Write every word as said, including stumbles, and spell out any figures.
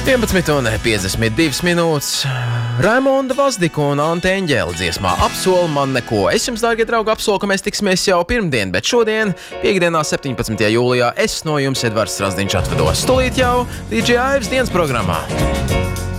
vienpadsmit un piecdesmit divas minūtes. Raimonda Vazdika un Ante Eņģēla dziesmā Apsoli man neko. Es jums, dārgie draugi, apsolu, ka mēs tiksimies jau pirmdien, bet šodien, piekdienā, septiņpadsmitajā jūlijā, es no jums, Edvards Strasdiņš, atvedos. Stulīt jau D J Aives dienas programmā.